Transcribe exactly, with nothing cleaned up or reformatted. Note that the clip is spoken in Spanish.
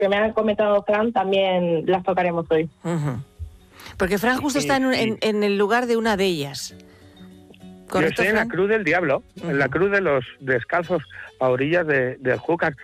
que me ha comentado Fran también las tocaremos hoy. Uh-huh. Porque Fran justo Sí, está en, un- sí. en, en el lugar de una de ellas. Yo ¿Correcto, estoy en la Fran? Cruz del Diablo, Uh-huh. en la Cruz de los Descalzos, a orillas de, del Júcar.